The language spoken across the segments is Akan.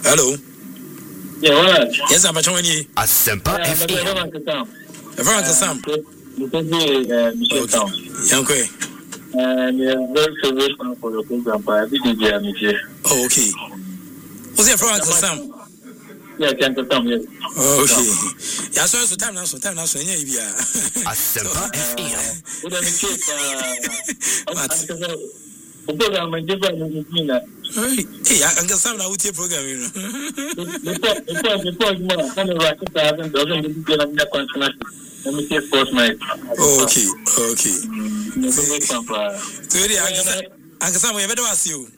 Hello. Yeah, what? Yes, I'm trying to. Asempa FM. Everyone can Sam. Okay. And very favorable for the program by DJ. Oh, okay. What's your friend Sam? Yeah, can come here. Okay. Yeah, so time now, so yeah, Asempa FM. The program is different in China. Hey, I can Sam now with your program. Before doesn't get a contract. Let me say sports night. Okay. So Uncle Sam, we ever do ask you.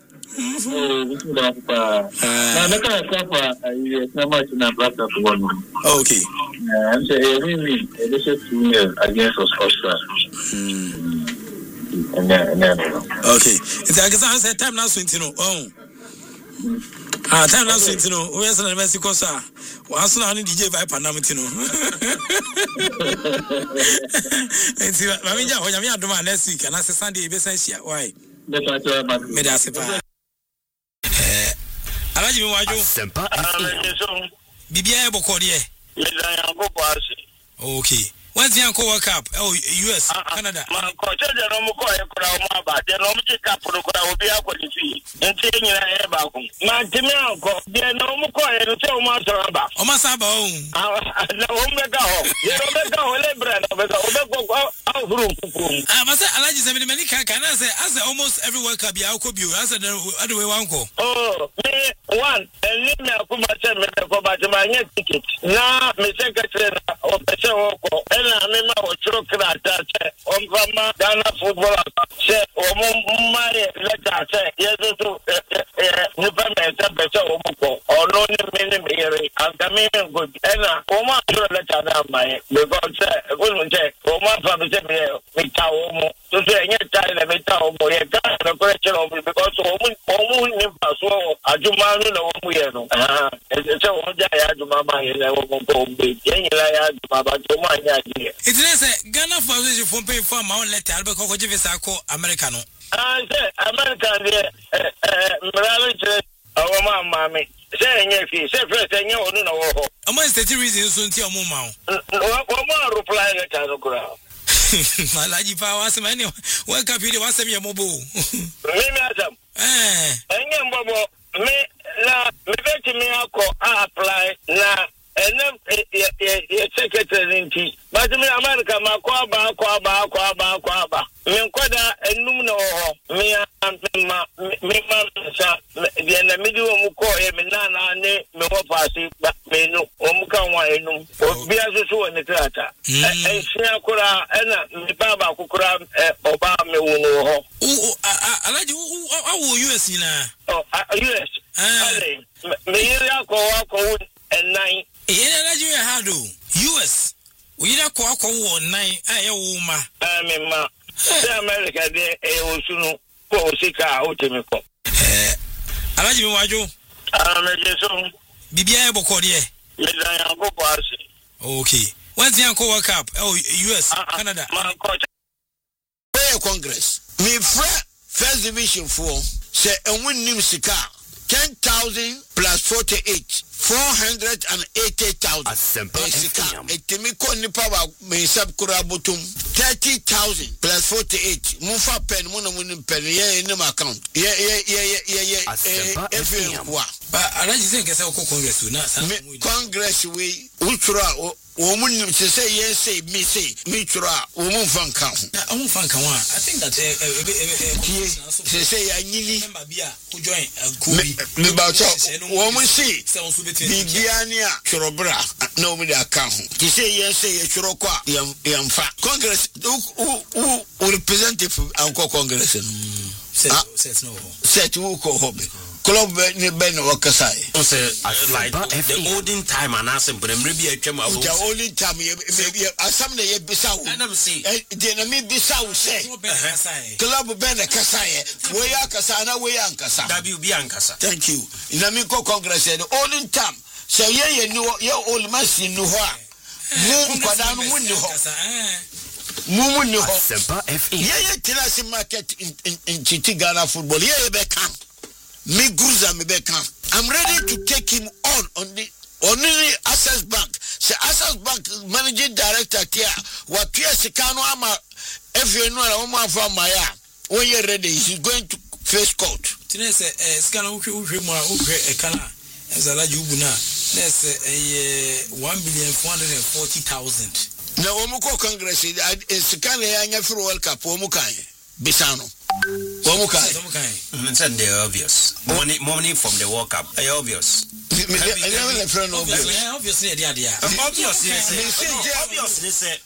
Now, the kind of stuff is not much in a black for 1 month. Okay. I'm saying, this is 2 years against Australia. And then, okay. It's like I said, time now, Swintino. Oh. Time now, Swintino. Where's the Mexico, sir? Once now, DJ by Panamitino. And see, Mamma, when I'm doing next week, and I say Sunday, business. Why? Medasipa. Alaji mi waju. Asempa FM. Bibia Bokodie. Okay. When's the Uncle World Cup? Oh, US, Canada. My coach, the Romuko, the Romuko Cup, will be up with the fee. And taking your hair back. My Timianco, the Romuko, and so much about. Omasaba. No, Omega, the Omega, Masa Alaji Semini Manika can I say as almost every World Cup you as a other way uncle. Oh, me one, and leave me a Kuma my ticket. Now, my secretary of the show. I remember what you could attach on Ghana football. Say, my letter say, yes, to November, or no, and the meaning good. And Oma, your letter now, my because I wouldn't say, Oma from the Mitaomo to say, any time the Mitaomo, you got a question of it because Omu never saw a Jumano, no one. It's a one day I do my mind, I won't go big. I had to my idea. It is a Ghana Foundation for paying for my own letter, but Cocojivisako, Americano. I said, American, Morality, our mammy, saying if he said, first, and you know, amongst the reasons soon to your mom. One more reply letter to ground. My lady power, some any World Cup, you was a mobile. Maybe Adam. And Bobo, me, apply now. And then secretary in tea. But me America, my quaba. Me quada and no me the middle of Muko, Minana, me passing, but me no Omuka, no, be as so in the theatre. And Siakura and the Baba Kukura, Obama, Uno. I like you, US, you know. Oh, US. Me, Yako, and 9. Nigeria had US. We don't call 9. I woman. America, they also Sika, Otimico. Alaji Waju. Bibia Bokodie. Okay. When's the Uncle World Cup? Oh, US, Canada. Congress. Me first division 4. Say and win new Sika. 10,000 plus 48. 480,000. Asempa FM. Etimiko nipa wa mensab kura butum 30,000 plus 48. Mufa pen muna munim pen ye in my account. Asempa FM. But I like to say Congress na Congress we ultra woman to say yes say me say me tra woman fan count. I think that say anyini member bia who join me about woman see bibiania chorobra no me account. To say yes say chorokwa yamfa Congress who representative anko Congress set no set who ko hobby club ni ben wakasai like the olden time and asem bremre bi atwam awo the olden time maybe asam na ye bisawo and say de na me bisawo say club ben kasai we akasa na we ankasa da bi obi ankasa. Thank you na me ko Congress the olden time say ye ye old machine no ho a mu kwada no mu ni ho mumu ni ho Asempa FM. ye tenasi market in Ghana football ye be kan me guza me be kan I'm ready to take him on the Access Bank. The Access Bank managing director here, what Sikano ama if you know a woman from Maya, when you're ready, he's going to face court. Today, Scano Kana as a large Ubuna, that's 1,440,000. Na Omuko Congress is Sikana for World Cup, Omukai, Bisano. Omukai. They're obvious. Money from the World Cup. Obvious. Obviously, Obviously, say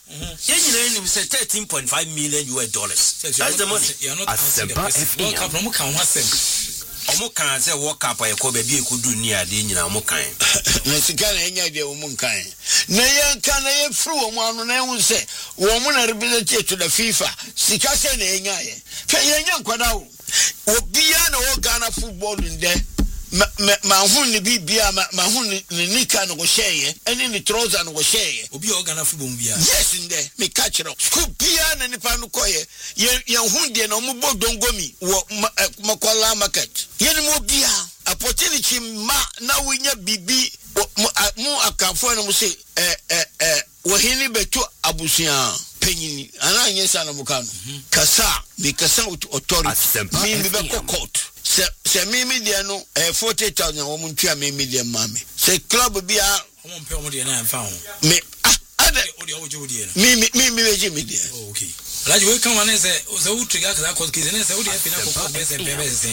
13.5 million US dollars. That's the money. You're not answering the question. World Cup, no can once. Omo kan say World Cup I ko be bi ekudu ni ade nyina omo kan. Na sika na enya de omo kan. Na yan kan na ye fru omo anu na ehun se wo mo na represent to the FIFA. Sika se na enya ye. Ka yenya nkwada wo. Obia na wo Ghana football nde. Ma hun ni bibia ma hun ni nika no go share eni ni trouser no go share obi o Ghana football bia yes nde me catch no school bia na nipa no koye ye hun de no mo bodongomi wo makola market ye ni mo bia opportunity ma na winya bibi mu akanfo no mo se wo hini betu abusia penyini ana nyesa na muka no kasa me kasa authority me be court se me dia no 40,000 wo muntua me dia mame se club bia wo mpe wo dia na mfa ho me ade odi ojo odi na me beji me dia okay alaji we kan wane se wo trigger ka court case na se wo dia fi na ko be se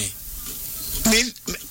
me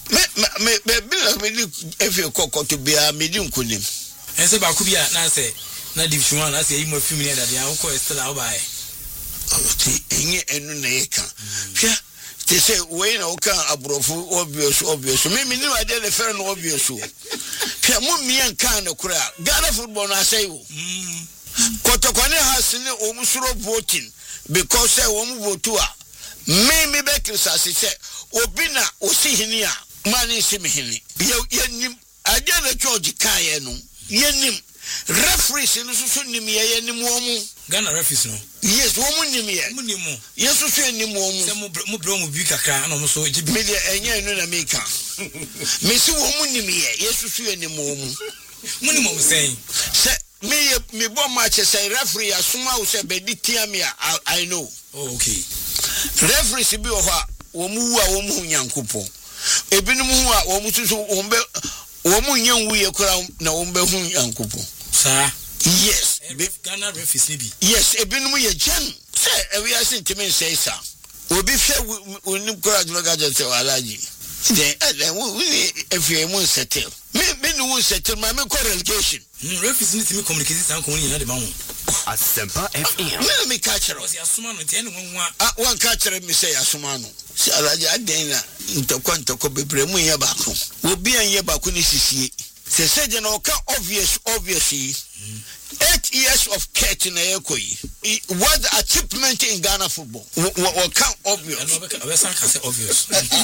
bila me efi kokko to bia me di nkunim ense ba ku bia na se na division 1 na se yi mo film ni da dia wo ko estela wo bae oti enye enu na yeka hwa they say we na oka abrofo obvious me ni wa de le fer no obvious o hwa mo mia kan na kura Ghana football na say wo kotokwane has ni omusuro voting because say wo mu vote a me be krisase say obi na osihini a mani simihini yenim ade na George kan ye no yenim referees no so nim ye yenim wo mu Ghana referees no yes wo mu nim ye mu nim mo yesu so nim wo mu se mu bro mu bi kakra na mo so gibi media enye no na meka me si wo mu nim ye yesu so nim wo mu mu nim mo say se me bo match say referee asoma wo say be di tia me I know oh okay referees bi wo ha wo mu wu a wo mu nyankopon ebinum hu a wo mu so wo mu nyen wu ye kura na wo be hu nyankopon sa yes Ghana referees ni bi yes ebinum ye gen say we are saying to me say sa obi hwe onim kura dloga je say alaji then we if you mun settle me no won settle my me relegation referees ni timi communicate san ko ni na de ma hu Asempa FM me catch her was asuma no tie ne nwa one catch her me say asuma no si alaji aden na ntokwa bebre mu ye ba ko obi an ye ba ko ni sisie se say je no ka obviously 8 years of Kate na Ekoyi. What achievement in Ghana football? What can obvious? I know, obvious.